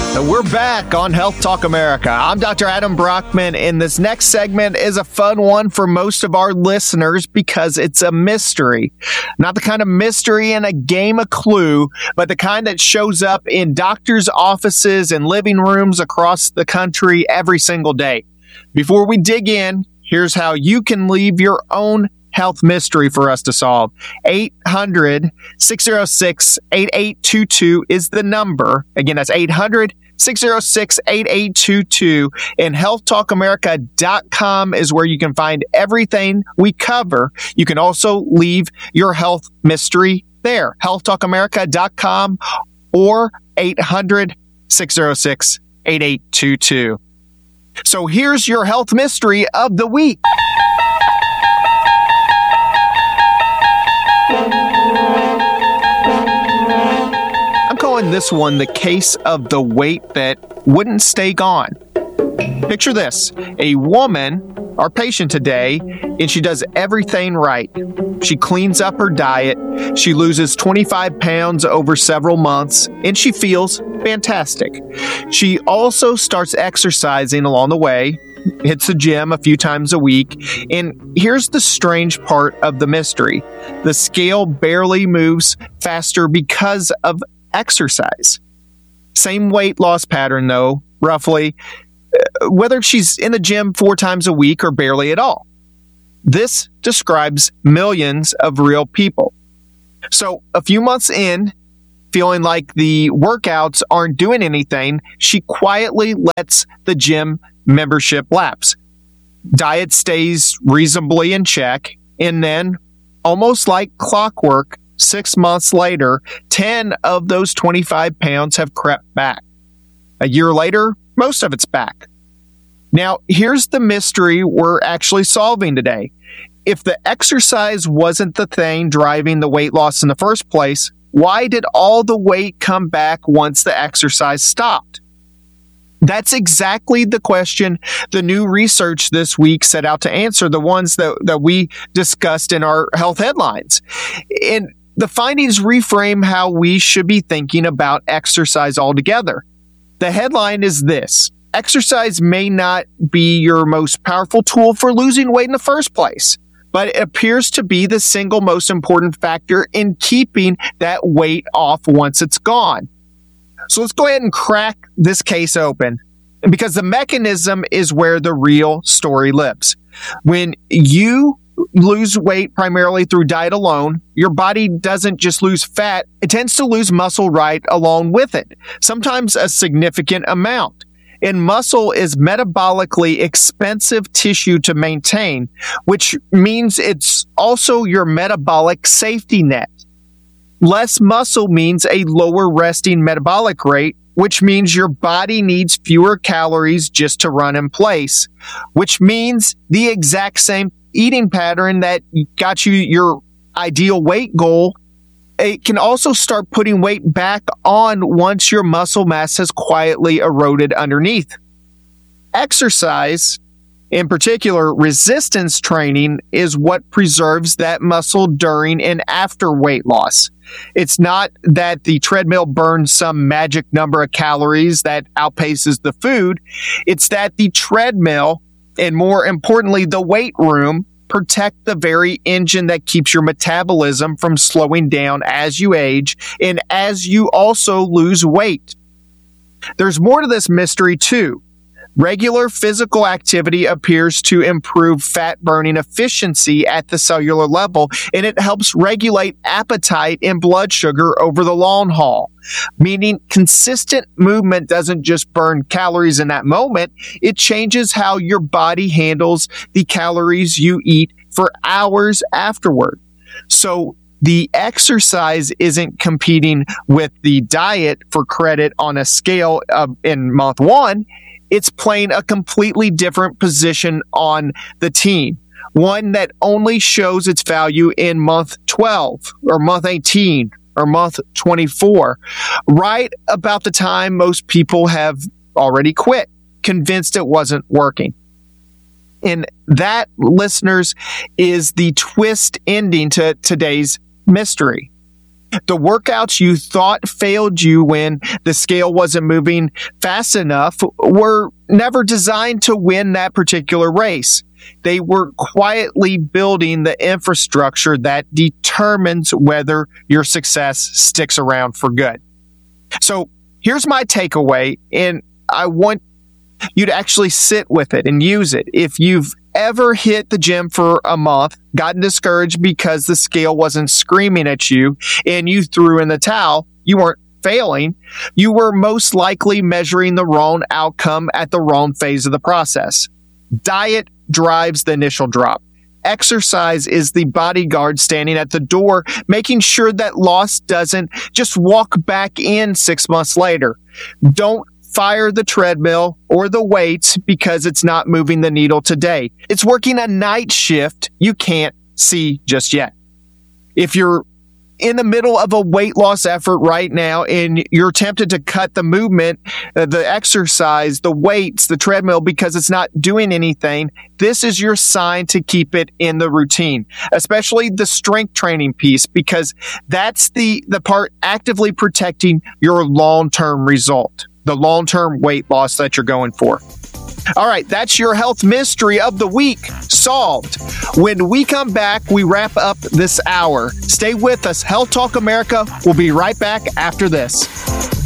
We're back on Health Talk America. I'm Dr. Adam Brockman, and this next segment is a fun one for most of our listeners because it's a mystery. Not the kind of mystery in a game of Clue, but the kind that shows up in doctors' offices and living rooms across the country every single day. Before we dig in, here's how you can leave your own health mystery for us to solve. 800-606-8822 is the number. Again, that's 800-606-8822. And healthtalkamerica.com is where you can find everything we cover. You can also leave your health mystery there. healthtalkamerica.com or 800-606-8822. So here's your health mystery of the week. I'm calling this one the case of the weight that wouldn't stay gone. Picture this, a woman, our patient today, and she does everything right. She cleans up her diet, she loses 25 pounds over several months, and she feels fantastic. She also starts exercising along the way, hits the gym a few times a week, and here's the strange part of the mystery. The scale barely moves faster because of exercise. Same weight loss pattern though, roughly, whether she's in the gym 4 times a week or barely at all. This describes millions of real people. So a few months in, feeling like the workouts aren't doing anything, she quietly lets the gym membership lapse. Diet stays reasonably in check, and then, almost like clockwork, 6 months later, 10 of those 25 pounds have crept back. A year later, most of it's back. Now, here's the mystery we're actually solving today. If the exercise wasn't the thing driving the weight loss in the first place, why did all the weight come back once the exercise stopped? That's exactly the question the new research this week set out to answer, the ones that we discussed in our health headlines. And the findings reframe how we should be thinking about exercise altogether. The headline is this: exercise may not be your most powerful tool for losing weight in the first place, but it appears to be the single most important factor in keeping that weight off once it's gone. So let's go ahead and crack this case open, because the mechanism is where the real story lives. When you lose weight primarily through diet alone, your body doesn't just lose fat, it tends to lose muscle right along with it, sometimes a significant amount. And muscle is metabolically expensive tissue to maintain, which means it's also your metabolic safety net. Less muscle means a lower resting metabolic rate, which means your body needs fewer calories just to run in place, which means the exact same eating pattern that got you your ideal weight goal, it can also start putting weight back on once your muscle mass has quietly eroded underneath. Exercise, in particular resistance training, is what preserves that muscle during and after weight loss. It's not that the treadmill burns some magic number of calories that outpaces the food. It's that the treadmill, and more importantly, the weight room, protect the very engine that keeps your metabolism from slowing down as you age and as you also lose weight. There's more to this mystery too. Regular physical activity appears to improve fat burning efficiency at the cellular level, and it helps regulate appetite and blood sugar over the long haul. Meaning consistent movement doesn't just burn calories in that moment, it changes how your body handles the calories you eat for hours afterward. So the exercise isn't competing with the diet for credit on a scale in month 1. It's playing a completely different position on the team, one that only shows its value in month 12 or month 18 or month 24, right about the time most people have already quit, convinced it wasn't working. And that, listeners, is the twist ending to today's mystery. The workouts you thought failed you when the scale wasn't moving fast enough were never designed to win that particular race. They were quietly building the infrastructure that determines whether your success sticks around for good. So here's my takeaway, and I want you to actually sit with it and use it. If you've ever hit the gym for a month, gotten discouraged because the scale wasn't screaming at you, and you threw in the towel, you weren't failing. You were most likely measuring the wrong outcome at the wrong phase of the process. Diet drives the initial drop. Exercise is the bodyguard standing at the door, making sure that loss doesn't just walk back in 6 months later. Don't fire the treadmill or the weights because it's not moving the needle today. It's working a night shift you can't see just yet. If you're in the middle of a weight loss effort right now and you're tempted to cut the movement, the exercise, the weights, the treadmill because it's not doing anything, this is your sign to keep it in the routine, especially the strength training piece, because that's the part actively protecting your long-term result, the long-term weight loss that you're going for. All right, that's your health mystery of the week solved. When we come back, we wrap up this hour. Stay with us. Health Talk America will be right back after this.